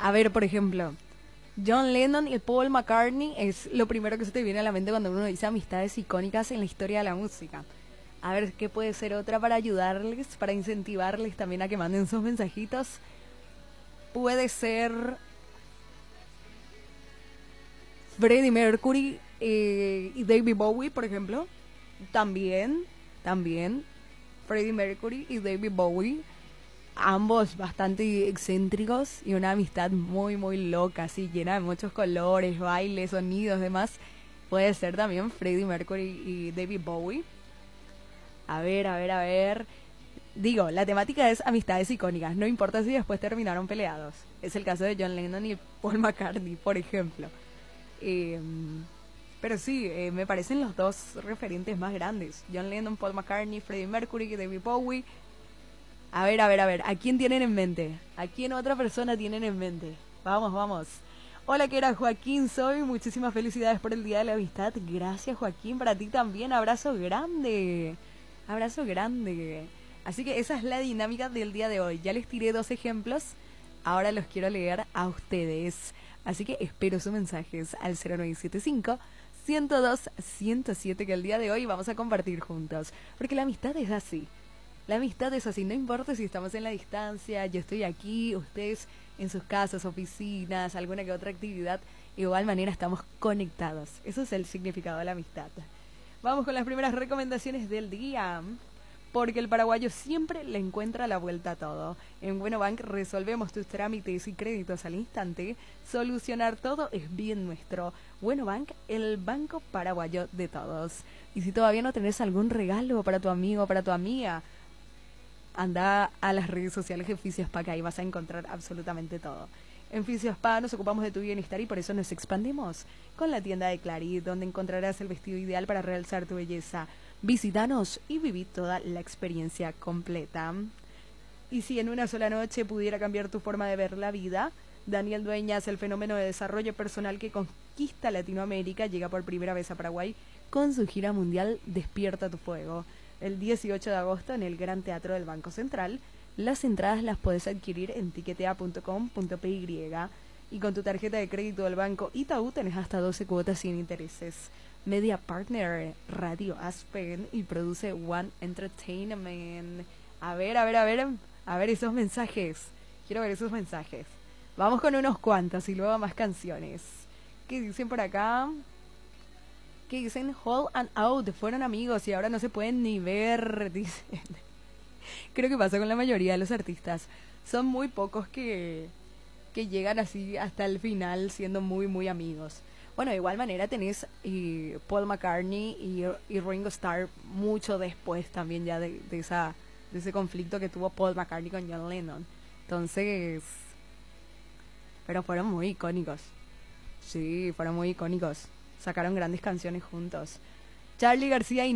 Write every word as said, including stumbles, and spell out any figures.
A ver, por ejemplo, John Lennon y Paul McCartney es lo primero que se te viene a la mente cuando uno dice amistades icónicas en la historia de la música. A ver, ¿qué puede ser otra para ayudarles, para incentivarles también a que manden sus mensajitos? Puede ser Freddie Mercury eh, y David Bowie, por ejemplo. También, también Freddie Mercury y David Bowie. Ambos bastante excéntricos y una amistad muy, muy loca, así llena de muchos colores, bailes, sonidos, demás. Puede ser también Freddie Mercury y David Bowie. A ver, a ver, a ver. Digo, la temática es amistades icónicas. No importa si después terminaron peleados. Es el caso de John Lennon y Paul McCartney, por ejemplo. Eh, pero sí, eh, me parecen los dos referentes más grandes. John Lennon, Paul McCartney, Freddie Mercury y David Bowie. A ver, a ver, a ver. ¿A quién tienen en mente? ¿A quién otra persona tienen en mente? Vamos, vamos. Hola, que era Joaquín, soy. Muchísimas felicidades por el Día de la Amistad. Gracias, Joaquín. Para ti también. Abrazo grande. Abrazo grande. Así que esa es la dinámica del día de hoy. Ya les tiré dos ejemplos. Ahora los quiero leer a ustedes. Así que espero sus mensajes al cero nueve siete cinco, uno cero dos, uno cero siete que el día de hoy vamos a compartir juntos. Porque la amistad es así. La amistad es así, no importa si estamos en la distancia, yo estoy aquí, ustedes en sus casas, oficinas, alguna que otra actividad, de igual manera estamos conectados. Eso es el significado de la amistad. Vamos con las primeras recomendaciones del día. Porque el paraguayo siempre le encuentra la vuelta a todo. En Buenobank resolvemos tus trámites y créditos al instante. Solucionar todo es bien nuestro. Buenobank, el banco paraguayo de todos. Y si todavía no tenés algún regalo para tu amigo o para tu amiga, anda a las redes sociales de Fisiospa, que ahí vas a encontrar absolutamente todo. En Fisiospa nos ocupamos de tu bienestar y por eso nos expandimos con la tienda de Clarit, donde encontrarás el vestido ideal para realzar tu belleza. Visítanos y viví toda la experiencia completa. Y si en una sola noche pudiera cambiar tu forma de ver la vida, Daniel Dueñas, el fenómeno de desarrollo personal que conquista Latinoamérica, llega por primera vez a Paraguay con su gira mundial Despierta tu Fuego. El dieciocho de agosto en el Gran Teatro del Banco Central. Las entradas las puedes adquirir en tiquetea punto com punto p y y con tu tarjeta de crédito del Banco Itaú tenés hasta doce cuotas sin intereses. Media Partner, Radio Aspen y produce One Entertainment. A ver, a ver, a ver, a ver esos mensajes. Quiero ver esos mensajes. Vamos con unos cuantos y luego más canciones. ¿Qué dicen por acá? Que dicen Hall and Out, fueron amigos y ahora no se pueden ni ver, dicen. Creo que pasa con la mayoría de los artistas. Son muy pocos que, que llegan así hasta el final siendo muy, muy amigos. Bueno, de igual manera tenés eh, Paul McCartney y, y Ringo Starr mucho después también ya de, de, esa, de ese conflicto que tuvo Paul McCartney con John Lennon. Entonces, pero fueron muy icónicos. Sí, fueron muy icónicos. Sacaron grandes canciones juntos. Charly García y